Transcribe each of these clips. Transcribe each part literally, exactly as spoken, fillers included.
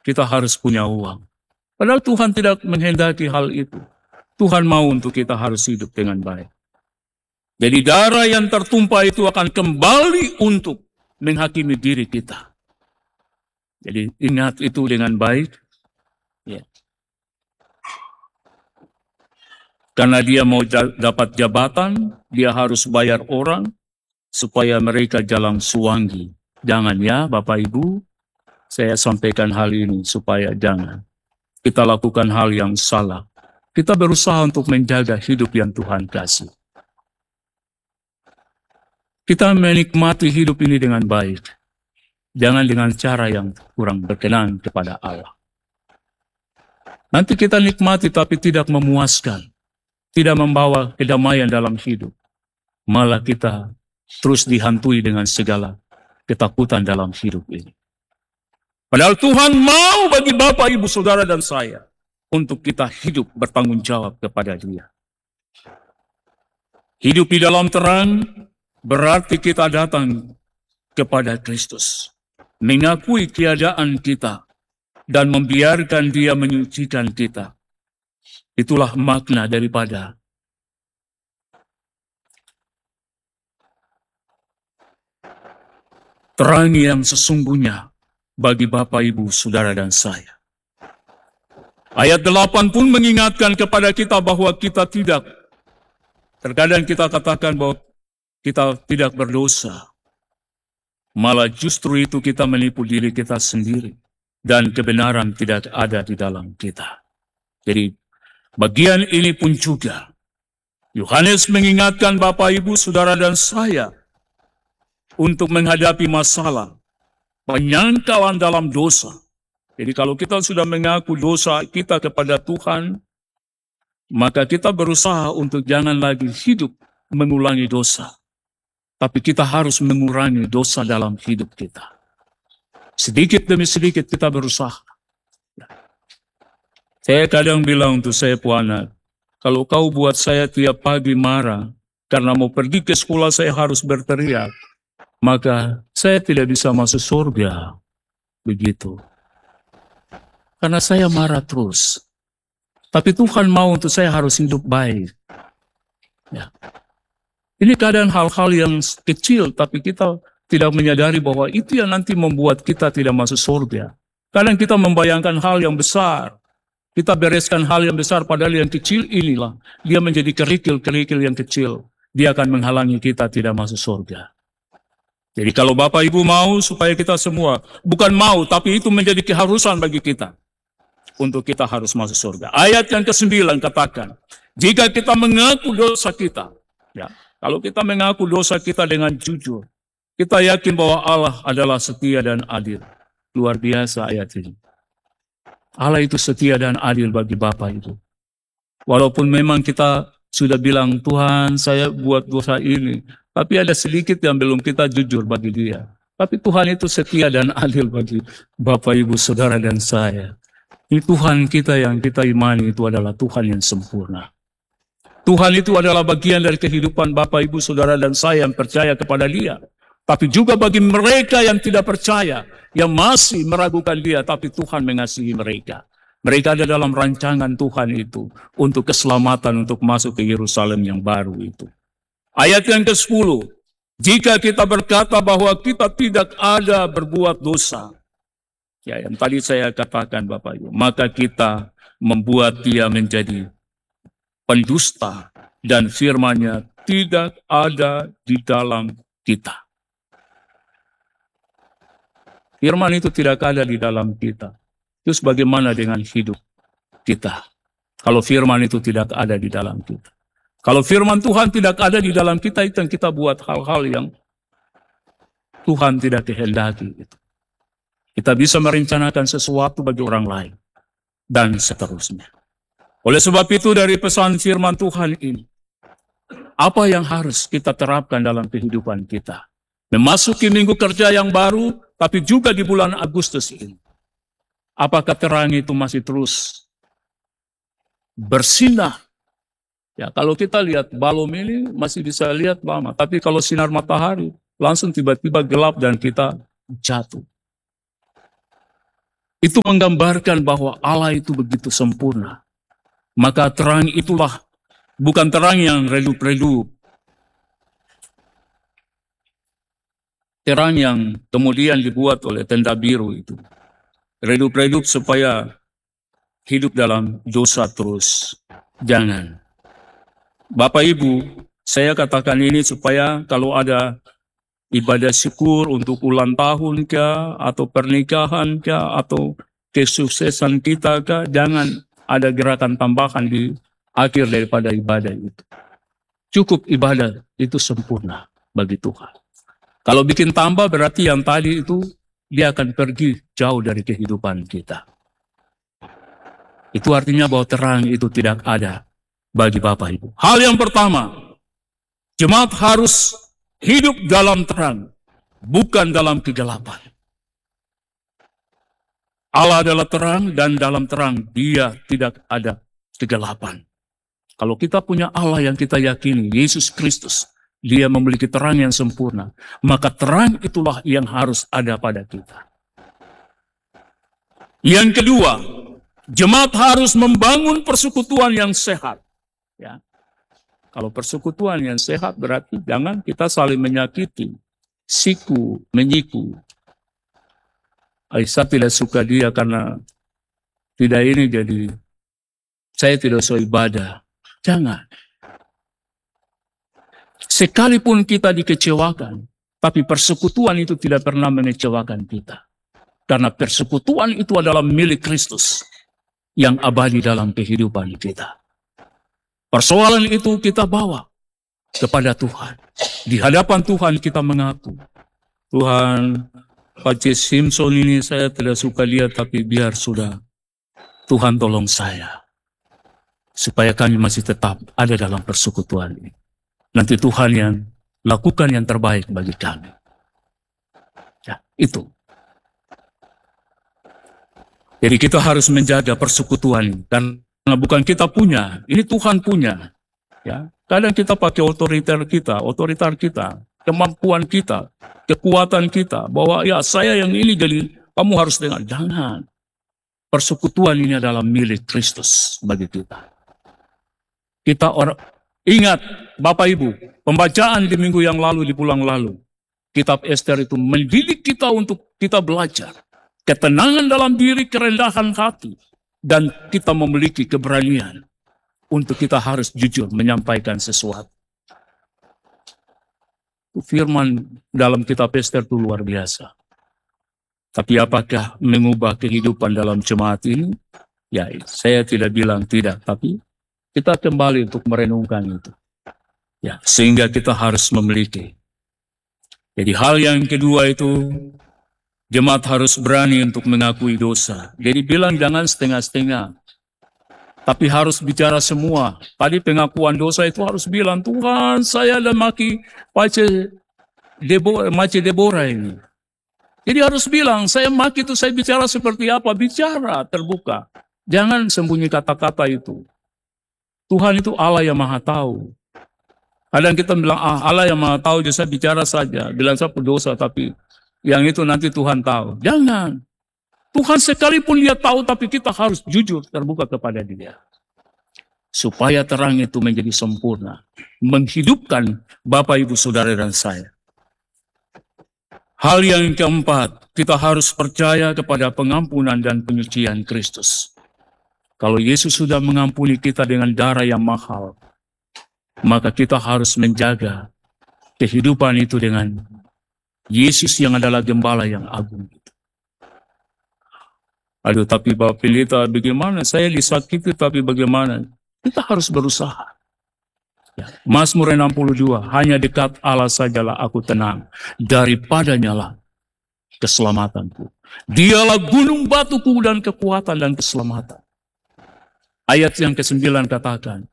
kita harus punya uang. Padahal Tuhan tidak menghendaki hal itu. Tuhan mau untuk kita harus hidup dengan baik. Jadi darah yang tertumpah itu akan kembali untuk menghakimi diri kita. Jadi ingat itu dengan baik. Ya. Karena dia mau dapat jabatan, dia harus bayar orang supaya mereka jalan suwangi. Jangan ya Bapak Ibu, saya sampaikan hal ini supaya jangan. Kita lakukan hal yang salah. Kita berusaha untuk menjaga hidup yang Tuhan kasih. Kita menikmati hidup ini dengan baik. Jangan dengan cara yang kurang berkenan kepada Allah. Nanti kita nikmati tapi tidak memuaskan. Tidak membawa kedamaian dalam hidup. Malah kita terus dihantui dengan segala ketakutan dalam hidup ini. Padahal Tuhan mau bagi Bapak, Ibu, Saudara, dan saya untuk kita hidup bertanggung jawab kepada Dia. Hidup di dalam terang berarti kita datang kepada Kristus. Mengakui keadaan kita dan membiarkan Dia menyucikan kita. Itulah makna daripada terang yang sesungguhnya bagi Bapak, Ibu, Saudara, dan saya. Ayat delapan pun mengingatkan kepada kita bahwa kita tidak, terkadang kita katakan bahwa kita tidak berdosa. Malah justru itu kita menipu diri kita sendiri. Dan kebenaran tidak ada di dalam kita. Jadi bagian ini pun juga Yohanes mengingatkan Bapak, Ibu, Saudara, dan saya untuk menghadapi masalah penyangkalan dalam dosa. Jadi kalau kita sudah mengaku dosa kita kepada Tuhan, maka kita berusaha untuk jangan lagi hidup mengulangi dosa. Tapi kita harus mengurangi dosa dalam hidup kita. Sedikit demi sedikit kita berusaha. Saya kadang bilang untuk saya puana, kalau kau buat saya tiap pagi marah, karena mau pergi ke sekolah saya harus berteriak, maka saya tidak bisa masuk surga. Begitu. Karena saya marah terus. Tapi Tuhan mau untuk saya harus hidup baik. Ya. Ini kadang hal-hal yang kecil, tapi kita tidak menyadari bahwa itu yang nanti membuat kita tidak masuk surga. Kadang kita membayangkan hal yang besar. Kita bereskan hal yang besar, padahal yang kecil inilah. Dia menjadi kerikil-kerikil yang kecil. Dia akan menghalangi kita tidak masuk surga. Jadi kalau Bapak Ibu mau supaya kita semua, bukan mau, tapi itu menjadi keharusan bagi kita. Untuk kita harus masuk surga. Ayat yang kesembilan katakan, jika kita mengaku dosa kita, ya, kalau kita mengaku dosa kita dengan jujur, kita yakin bahwa Allah adalah setia dan adil. Luar biasa ayat ini. Allah itu setia dan adil bagi Bapak itu. Walaupun memang kita sudah bilang, Tuhan saya buat dosa ini, tapi ada sedikit yang belum kita jujur bagi Dia. Tapi Tuhan itu setia dan adil bagi Bapak, Ibu, Saudara, dan saya. Ini Tuhan kita yang kita imani itu adalah Tuhan yang sempurna. Tuhan itu adalah bagian dari kehidupan Bapak, Ibu, Saudara, dan saya yang percaya kepada Dia. Tapi juga bagi mereka yang tidak percaya, yang masih meragukan Dia, tapi Tuhan mengasihi mereka. Mereka ada dalam rancangan Tuhan itu untuk keselamatan, untuk masuk ke Yerusalem yang baru itu. Ayat yang kesepuluh, jika kita berkata bahwa kita tidak ada berbuat dosa, ya yang tadi saya katakan Bapak Ibu, maka kita membuat Dia menjadi pendusta dan firman-Nya tidak ada di dalam kita. Firman itu tidak ada di dalam kita. Terus bagaimana dengan hidup kita? Kalau firman itu tidak ada di dalam kita. Kalau firman Tuhan tidak ada di dalam kita, itu yang kita buat hal-hal yang Tuhan tidak kehendaki. Kita bisa merencanakan sesuatu bagi orang lain. Dan seterusnya. Oleh sebab itu dari pesan firman Tuhan ini, apa yang harus kita terapkan dalam kehidupan kita? Memasuki minggu kerja yang baru, tapi juga di bulan Agustus ini. Apakah terang itu masih terus bersinar? Ya, kalau kita lihat balon ini masih bisa lihat lama, tapi kalau sinar matahari langsung tiba-tiba gelap dan kita jatuh. Itu menggambarkan bahwa Allah itu begitu sempurna. Maka terang itulah bukan terang yang redup-redup. Terang yang kemudian dibuat oleh tenda biru itu. Redup-redup supaya hidup dalam dosa terus. Jangan. Bapak Ibu, saya katakan ini supaya kalau ada ibadah syukur untuk ulang tahun kah, atau pernikahan kah, atau kesuksesan kita kah, jangan ada gerakan tambahan di akhir daripada ibadah itu. Cukup ibadah itu sempurna bagi Tuhan. Kalau bikin tambah berarti yang tadi itu dia akan pergi jauh dari kehidupan kita. Itu artinya bahwa terang itu tidak ada bagi Bapak Ibu. Hal yang pertama, jemaat harus hidup dalam terang, bukan dalam kegelapan. Allah adalah terang dan dalam terang dia tidak ada kegelapan. Kalau kita punya Allah yang kita yakini, Yesus Kristus, dia memiliki terang yang sempurna, maka terang itulah yang harus ada pada kita. Yang kedua, jemaat harus membangun persekutuan yang sehat. Ya. Kalau persekutuan yang sehat berarti jangan kita saling menyakiti, siku, menyiku. Aisyah tidak suka dia karena tidak ini jadi saya tidak usah ibadah. Jangan. Sekalipun kita dikecewakan, tapi persekutuan itu tidak pernah mengecewakan kita. Karena persekutuan itu adalah milik Kristus yang abadi dalam kehidupan kita. Persoalan itu kita bawa kepada Tuhan. Di hadapan Tuhan kita mengaku, Tuhan, Pak C. Simpson ini saya tidak suka lihat, tapi biar sudah. Tuhan tolong saya. Supaya kami masih tetap ada dalam persekutuan ini. Nanti Tuhan yang lakukan yang terbaik bagi kami. Ya, itu. Jadi kita harus menjaga persekutuan ini. Karena bukan kita punya, ini Tuhan punya. Ya, kadang kita pakai otoriter kita, otoriter kita, kemampuan kita, kekuatan kita, bahwa ya saya yang ini jadi kamu harus dengar. Jangan. Persekutuan ini adalah milik Kristus bagi kita. Kita orang ingat, Bapak Ibu, pembacaan di minggu yang lalu, di pulang lalu, kitab Ester itu mendidik kita untuk kita belajar ketenangan dalam diri, kerendahan hati, dan kita memiliki keberanian untuk kita harus jujur menyampaikan sesuatu. Firman dalam kitab Ester itu luar biasa. Tapi apakah mengubah kehidupan dalam jemaat ini? Ya, saya tidak bilang tidak, tapi kita kembali untuk merenungkan itu. Ya, sehingga kita harus memiliki. Jadi hal yang kedua itu, jemaat harus berani untuk mengakui dosa. Jadi bilang jangan setengah-setengah. Tapi harus bicara semua. Tadi pengakuan dosa itu harus bilang, Tuhan saya dan maki Pace Deborah, Mace Deborah ini. Jadi harus bilang, saya maki itu saya bicara seperti apa? Bicara terbuka. Jangan sembunyi kata-kata itu. Tuhan itu Allah yang maha tahu. Kadang kita bilang, ah Allah yang maha tahu, jadi saya bicara saja. Bilang saya berdosa, tapi yang itu nanti Tuhan tahu. Jangan. Tuhan sekalipun dia tahu, tapi kita harus jujur terbuka kepada dia. Supaya terang itu menjadi sempurna. Menghidupkan Bapak, Ibu, Saudara, dan saya. Hal yang keempat, kita harus percaya kepada pengampunan dan penyucian Kristus. Kalau Yesus sudah mengampuni kita dengan darah yang mahal, maka kita harus menjaga kehidupan itu dengan Yesus yang adalah gembala yang agung. Aduh, tapi Bapak Pendeta, bagaimana? Saya disakiti, tapi bagaimana? Kita harus berusaha. Ya. Mazmur enam puluh dua, hanya dekat Allah sajalah aku tenang, daripadanya lah keselamatanku. Dialah gunung batuku dan kekuatan dan keselamatan. Ayat yang kesembilan katakan,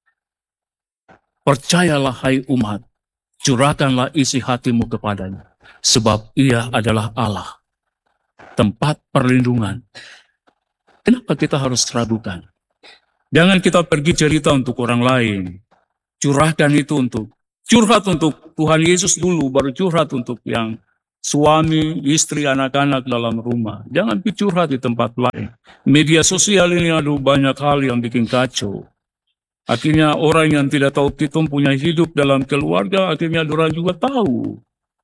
percayalah hai umat, curahkanlah isi hatimu kepadanya, sebab ia adalah Allah, tempat perlindungan. Kenapa kita harus ragukan? Jangan kita pergi cerita untuk orang lain. Curahkan itu untuk, curhat untuk Tuhan Yesus dulu, baru curhat untuk yang suami, istri, anak-anak dalam rumah. Jangan curhat di tempat lain. Media sosial ini ada banyak hal yang bikin kacau. Akhirnya orang yang tidak tahu kita punya hidup dalam keluarga, akhirnya orang juga tahu.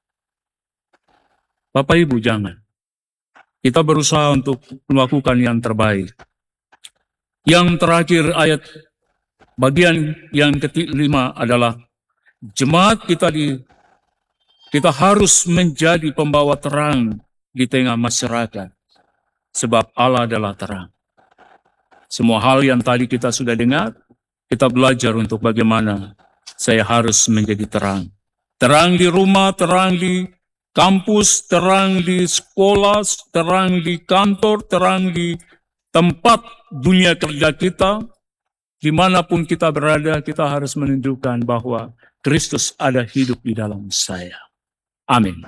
Bapak Ibu jangan. Kita berusaha untuk melakukan yang terbaik. Yang terakhir ayat bagian yang kelima adalah jemaat kita di kita harus menjadi pembawa terang di tengah masyarakat. Sebab Allah adalah terang. Semua hal yang tadi kita sudah dengar, kita belajar untuk bagaimana saya harus menjadi terang. Terang di rumah, terang di kampus, terang di sekolah, terang di kantor, terang di tempat dunia kerja kita. Dimanapun kita berada, kita harus menunjukkan bahwa Kristus ada hidup di dalam saya. Amin.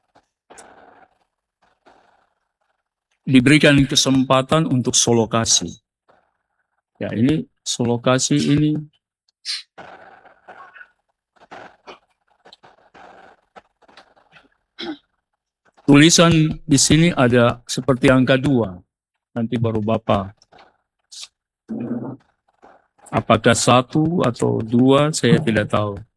Diberikan kesempatan untuk solokasi. Ya, ini solokasi ini tulisan di sini ada seperti angka dua. Nanti baru Bapak. Apakah satu atau dua, saya tidak tahu.